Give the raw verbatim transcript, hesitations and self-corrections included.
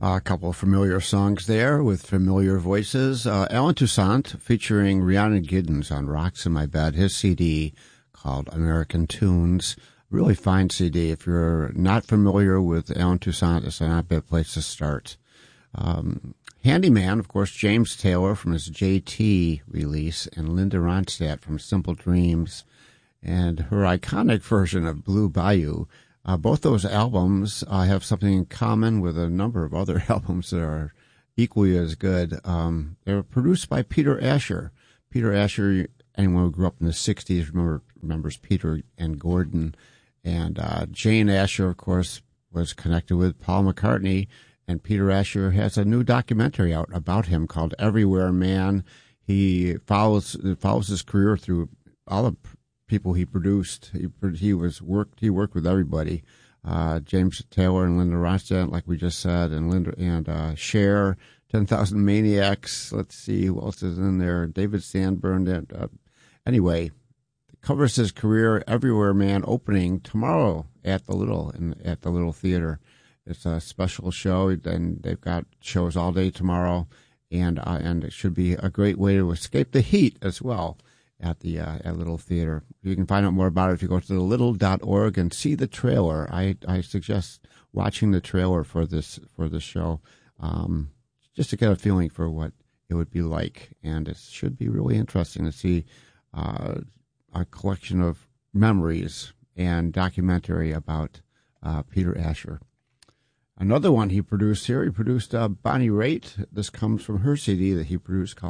A couple of familiar songs there with familiar voices. Uh, Alan Toussaint featuring Rhiannon Giddens on Rocks in My Bed, his C D called American Tunes. Really fine C D. If you're not familiar with Alan Toussaint, it's not a bad place to start. Um, Handyman, of course, James Taylor from his J T release, and Linda Ronstadt from Simple Dreams, and her iconic version of Blue Bayou. Uh, both those albums uh, have something in common with a number of other albums that are equally as good. Um, they were produced by Peter Asher. Peter Asher, anyone who grew up in the sixties remember, remembers Peter and Gordon. And uh, Jane Asher, of course, was connected with Paul McCartney. And Peter Asher has a new documentary out about him called Everywhere Man. He follows follows his career through all the people he produced. He he was worked. He worked with everybody. Uh, James Taylor and Linda Ronstadt, like we just said, and Linda and uh, Cher, ten thousand Maniacs. Let's see who else is in there. David Sanborn. And, uh, anyway, covers his career. Everywhere Man opening tomorrow at the Little in, at the Little Theater. It's a special show, and they've got shows all day tomorrow, and uh, and it should be a great way to escape the heat as well at the uh, at Little Theater. You can find out more about it if you go to the little dot org and see the trailer. I, I suggest watching the trailer for this for this show, um, just to get a feeling for what it would be like, and it should be really interesting to see uh, a collection of memories and documentary about uh, Peter Asher. Another one he produced here, he produced uh, Bonnie Raitt. This comes from her C D that he produced called